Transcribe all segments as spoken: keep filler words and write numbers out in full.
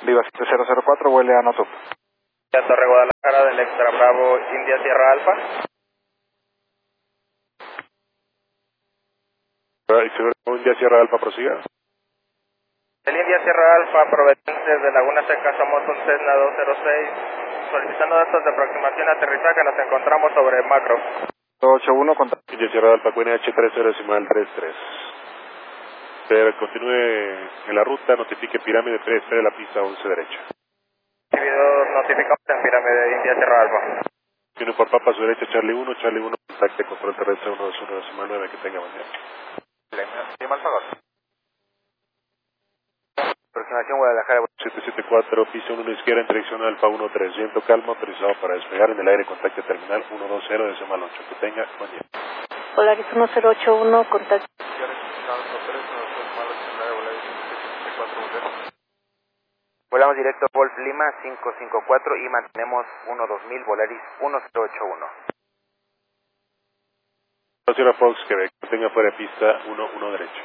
Viva siete cero cero cuatro, vuele a Notup. Torre Guadalajara del Extra Bravo, India Sierra Alfa. India Sierra Alfa, prosiga. El India Sierra Alfa, proveniente de Laguna Seca, somos un Cessna dos cero seis, solicitando datos de aproximación y aterrizaje, nos encontramos sobre macro. ocho uno, contacto. India Sierra Alfa, Q N H tres cero decimal tres tres. Pero continúe en la ruta, notifique pirámide tres de la pista once derecha. Recibido, notificamos en pirámide India Sierra Alfa. Tiene por papa a su derecha, Charlie uno, Charlie uno, contacte control terrestre uno dos uno decimal nueve, que tenga buen día. Lima Alfa dos. Aproximación Guadalajara. siete siete cuatro, pista uno izquierda en dirección Alfa uno tres, viento calma, autorizado para despegar en el aire, contacte terminal ciento veinte decimal ocho, que tenga buen día. Polaris uno cero ocho uno, contacto. Volamos directo Wolf Lima cinco cinco cuatro y mantenemos uno dos mil, Volaris uno cero ocho uno. Sierra Fox, Quebec, que tenga fuera de pista uno uno derecho.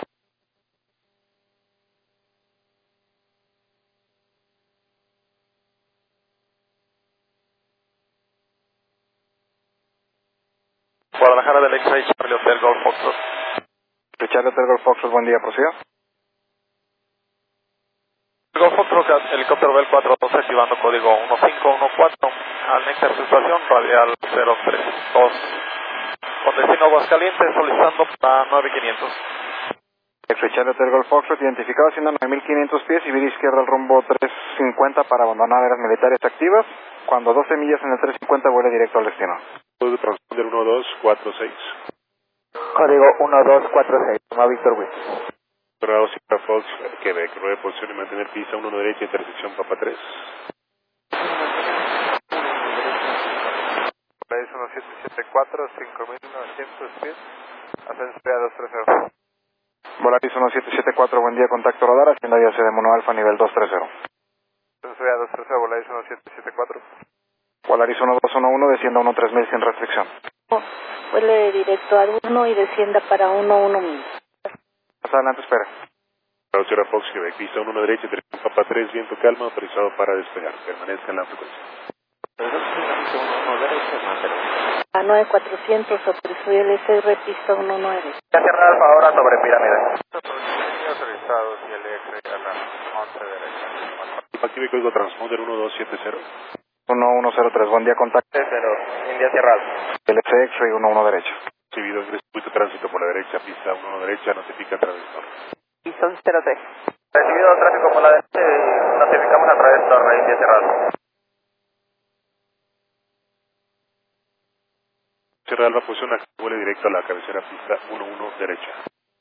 Guadalajara del X-Ray, Charlie Hotel Golf Foxtrot. Charlie Hotel Golf Foxtrot, buen día, prosiga. Golf Foxtrot, helicóptero Bell cuatro doce, activando código uno cinco uno cuatro, al Nectar su estación, radial cero tres dos, con destino Aguascalientes, solicitando para nueve quinientos. Charlie Hotel Golf Foxtrot, identificado haciendo nueve mil quinientos pies y vía izquierda al rumbo tres cincuenta para abandonar áreas militares activas. Cuando doce millas en el tres cincuenta, vuele directo al destino. Código transponder uno dos cuatro seis. Código uno dos cuatro seis, toma Víctor Witt. Dorado Sierra Fox, Quebec, rueda de posición y mantener pista uno derecha, intersección Papa tres. Volaris uno siete siete cuatro, cinco mil novecientos pies, ascenso a dos tres cero. Volaris uno siete siete cuatro, buen día, contacto radar, haciendo ya C de Mono Alfa, nivel dos tres cero. Ascenso a dos tres cero, Volaris uno siete siete cuatro. Volaris uno dos uno uno, descienda uno tres mil sin restricción. Vuele directo al uno y descienda para uno uno mil. Más adelante, espera. Dorado Sierra Fox, Quebec, pista uno derecha, intersección Papa tres, viento calma, autorizado para despegar. Permanezca en la frecuencia. A nueve cuatrocientos, autorizó el S R, pista uno nueve. Ya cerrar Alfa ahora sobre pirámide. Autorizados y el X a la once derecha. Aquí me código transponder uno dos siete cero. uno uno cero tres, buen día, contacto. Cero, India Sierra Alfa. El X-Ray uno uno derecha. Recibido en circuito tránsito por la derecha, pista uno uno derecha, notifica transmisor. Pistón cero seis. Recibido tráfico por la derecha y notificamos a través de torre India Sierra Alfa. Sierra Alfa, posición acá, vuele directo a la cabecera, pista uno uno derecha.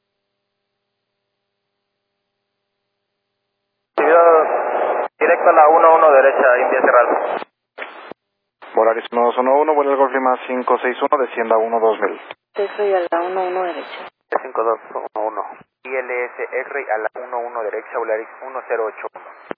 Recibido directo a la uno uno derecha, India Sierra Alfa. Volaris uno dos uno uno, vuela el Golf Lima cinco seis uno, descienda uno dos mil. X-Ray a la uno uno derecha. cinco dos uno uno. I L S X-Ray a la uno uno derecha, Volaris uno cero ocho uno.